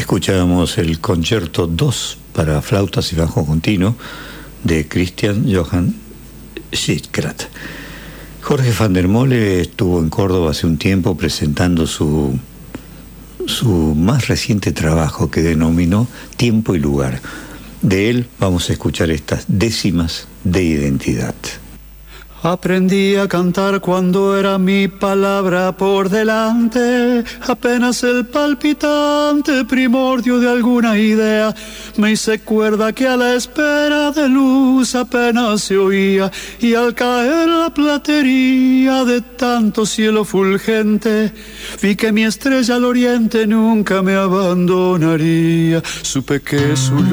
Escuchábamos el concierto 2 para flautas y bajo continuo de Christian Johann Schildkrath. Jorge van der Mole estuvo en Córdoba hace un tiempo presentando su más reciente trabajo que denominó Tiempo y Lugar. De él vamos a escuchar estas décimas de identidad. Aprendí a cantar cuando era mi palabra por delante, apenas el palpitante primordio de alguna idea. Me hice cuerda que a la espera de luz apenas se oía, y al caer la platería de tanto cielo fulgente, vi que mi estrella al oriente nunca me abandonaría. Supe que su